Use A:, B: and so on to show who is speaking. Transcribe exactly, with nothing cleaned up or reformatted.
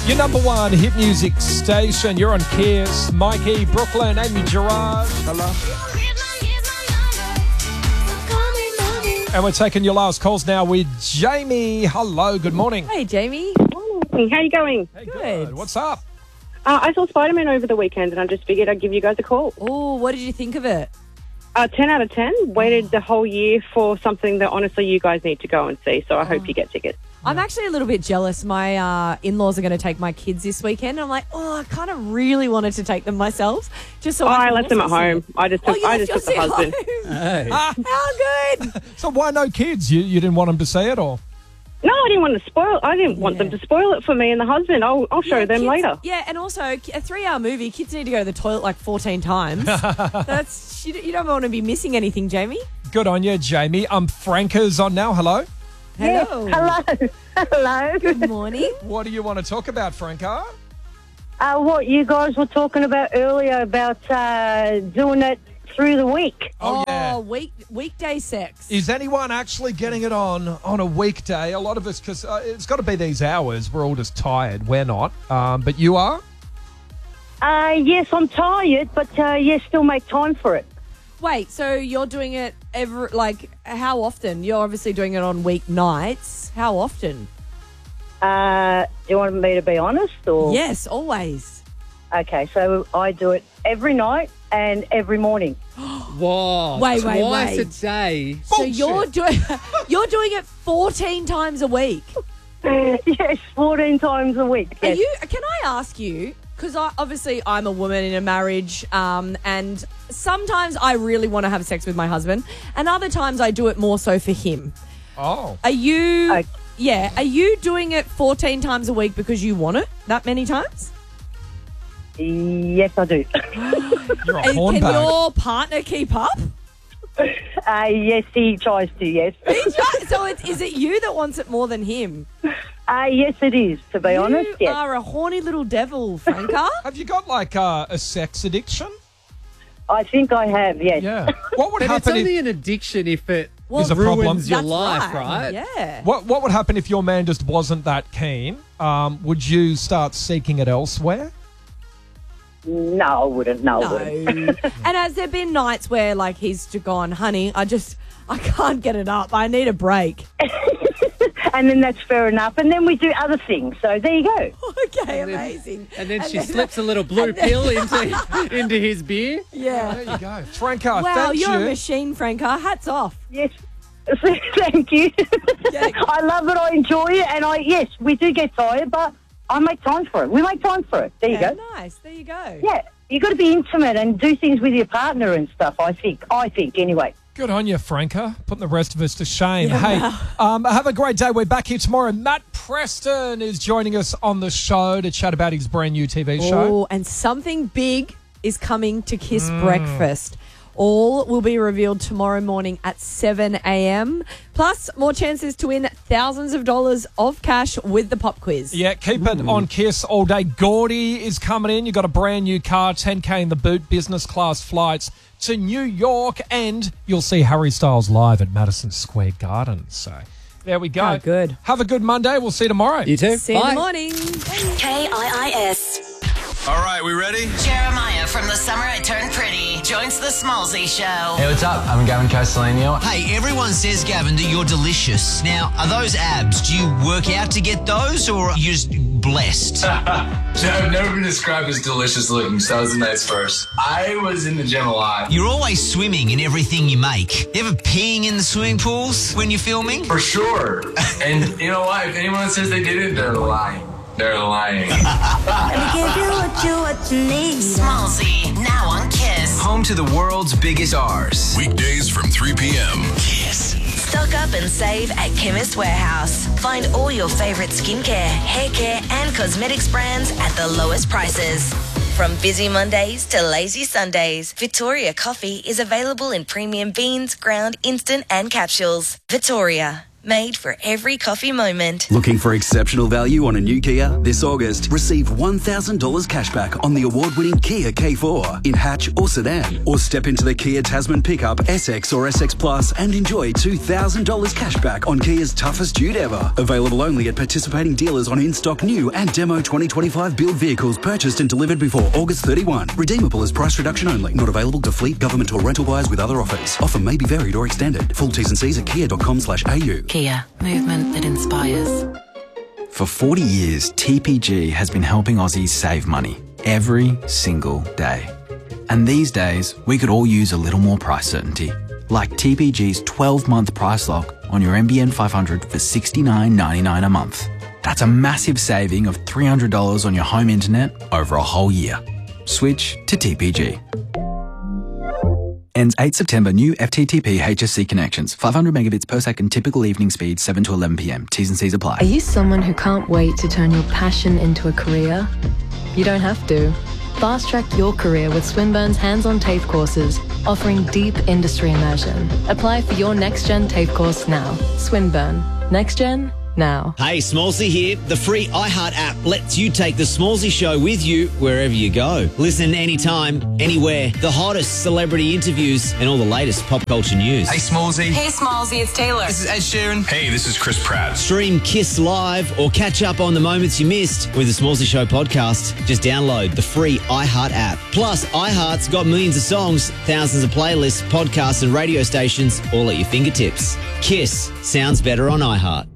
A: Your number one hit music station. You're on Kiss. Mikey, Brooklyn, Amy Gerard. Hello. And we're taking your last calls now with Jamie. Hello, good morning.
B: Hey, Jamie.
C: Morning. How you going?
A: Hey,
B: Good.
A: good. What's up?
C: Uh, I saw Spider-Man over the weekend and I just figured I'd give you guys a call.
B: Oh, what did you think of it?
C: Uh, ten out of ten. Waited the whole year for something that honestly you guys need to go and see, so I hope you get tickets.
B: I'm actually a little bit jealous. My uh, in-laws are going to take my kids this weekend. And I'm like, oh, I kind of really wanted to take them myself. Just so
C: Oh,
B: I,
C: I
B: can
C: left them at
B: also see
C: home.
B: it.
C: I just
B: Oh,
C: took,
B: you
C: I
B: left
C: just took
B: yours
C: the
B: at
C: husband.
B: home.
D: Hey.
B: How good.
A: So why no kids? You you didn't want them to see it, or?
C: No, I didn't want to spoil. I didn't want
B: Yeah.
C: them to spoil it for me and the husband. I'll I'll show
B: Yeah,
C: them
B: kids-
C: later.
B: Yeah, and also a three-hour movie, kids need to go to the toilet like fourteen times. That's you, you don't want to be missing anything, Jamie.
A: Good on you, Jamie. Um, Franca's on now. Hello.
B: Hello.
E: Hello. Hello.
B: Good morning.
A: What do you want to talk about, Franca?
E: Uh, what you guys were talking about earlier about uh, doing it through the week.
A: Oh, yeah.
B: week weekday sex.
A: Is anyone actually getting it on on a weekday? A lot of us, because uh, it's got to be these hours. We're all just tired. We're not. Um, but you are?
E: Uh, yes, I'm tired, but uh, yes, still make time for it.
B: Wait, so you're doing it every, like, how often? You're obviously doing it on weeknights. How often?
E: Uh, do you want me to be honest? Or
B: Yes, always.
E: Okay, so I do it every night and every morning.
D: Whoa.
B: Wait, wait,
D: Twice
B: wait.
D: a day.
B: So
A: Bullshit.
B: you're doing you're doing it fourteen times a week.
E: Yes, fourteen times a week.
B: Are
E: Yes.
B: you? Can I ask you? Because I, obviously I'm a woman in a marriage, um, and sometimes I really want to have sex with my husband, and other times I do it more so for him.
A: Oh.
B: Are you?
E: Okay.
B: Yeah. Are you doing it fourteen times a week because you want it that many times?
E: Yes, I do.
A: You're a
B: And
A: horn
B: can
A: bag.
B: your partner keep up?
E: uh, yes, he tries to, yes.
B: So it's, is it you that wants it more than him?
E: Uh, yes, it is, to be honest,
B: You
E: yes.
B: are a horny little devil, Franca.
A: Have you got like uh, a sex addiction?
E: I think I have, yes.
A: Yeah. What would
D: But it's
A: happen
D: only
A: if,
D: an addiction if it
B: Well,
A: Is a problem.
D: ruins your
B: That's
D: life, right?
B: Yeah.
A: what what would happen if your man just wasn't that keen? Um, would you start seeking it elsewhere?
E: No, I wouldn't. No, I
B: No.
E: wouldn't.
B: And has there been nights where, like, he's gone, honey, I just, I can't get it up. I need a break.
E: And then that's fair enough. And then we do other things. So there you go.
B: Okay, amazing.
D: And then she
B: then-
D: slips a little blue
B: and then-
D: pill into into his beer.
B: Yeah.
A: There you go. Franca,
B: Wow,
A: thank
B: you're a
A: you.
B: machine, Franca. Hats off.
E: Yes. Thank you.
B: Yeah.
E: I love it. I enjoy it. And I, yes, we do get tired, but I make time for it. We make time for it. There you
B: Yeah,
E: go.
B: nice. There you go.
E: Yeah. You got to be intimate and do things with your partner and stuff, I think. I think, anyway.
A: Good on you, Franca. Putting the rest of us to shame. Hey, um, have a great day. We're back here tomorrow. Matt Preston is joining us on the show to chat about his brand new T V show.
B: Oh, and something big is coming to Kiss Breakfast. All will be revealed tomorrow morning at seven a.m. Plus, more chances to win thousands of dollars of cash with the pop quiz.
A: Yeah, keep it on Kiss all day. Gordy is coming in. You got a brand new car, ten K in the boot, business class flights to New York, and you'll see Harry Styles live at Madison Square Garden. So there we go.
B: Oh, good.
A: Have a good Monday. We'll see you tomorrow.
D: You too.
B: See you in
D: Bye.
B: the morning.
F: K I I S.
G: All right, we ready?
F: Jeremiah from The Summer I Turned Pretty joins the Smallsy Show.
H: Hey, what's up? I'm Gavin Castellano.
I: Hey, everyone says, Gavin, that you're delicious. Now, are those abs? Do you work out to get those, or are you just blessed?
H: I've never been described as delicious looking, so that was a nice first. I was in the gym a lot.
I: You're always swimming in everything you make. Ever peeing in the swimming pools when you're filming?
H: For sure. And you know what? If anyone says they didn't, they're lying. They're lying.
F: Smallsy, now on Kiss.
G: Home to the world's biggest stars.
J: Weekdays from three p.m.
F: Kiss. Stock up and save at Chemist Warehouse. Find all your favorite skincare, hair care, and cosmetics brands at the lowest prices. From busy Mondays to lazy Sundays, Victoria coffee is available in premium beans, ground, instant, and capsules. Victoria, made for every coffee moment.
J: Looking for exceptional value on a new Kia? This August, receive one thousand dollars cashback on the award-winning Kia K four in hatch or sedan. Or step into the Kia Tasman pickup, S X or S X Plus and enjoy two thousand dollars cashback on Kia's toughest dude ever. Available only at participating dealers on in-stock new and demo twenty twenty-five build vehicles purchased and delivered before August thirty-first. Redeemable as price reduction only. Not available to fleet, government or rental buyers with other offers. Offer may be varied or extended. Full T's and C's at kia dot com slash a u.
K: Kia. Movement that inspires.
L: For forty years, T P G has been helping Aussies save money every single day. And these days, we could all use a little more price certainty. Like T P G's twelve-month price lock on your N B N five hundred for sixty-nine ninety-nine a month. That's a massive saving of three hundred dollars on your home internet over a whole year. Switch to T P G. Ends eighth September. New F T T P H S C connections. five hundred megabits per second. Typical evening speed seven to eleven p m. T's and C's apply.
M: Are you someone who can't wait to turn your passion into a career? You don't have to. Fast track your career with Swinburne's hands-on TAFE courses, offering deep industry immersion. Apply for your next-gen TAFE course now. Swinburne. Next gen, now.
N: Hey, Smallsy here. The free iHeart app lets you take the Smallsy show with you wherever you go. Listen anytime, anywhere. The hottest celebrity interviews and all the latest pop culture news.
G: Hey, Smallsy.
K: Hey, Smallsy, it's Taylor.
G: This is Ed Sheeran. Hey, this is Chris Pratt.
N: Stream Kiss Live or catch up on the moments you missed with the Smallsy Show podcast. Just download the free iHeart app. Plus, iHeart's got millions of songs, thousands of playlists, podcasts and radio stations all at your fingertips. Kiss sounds better on iHeart.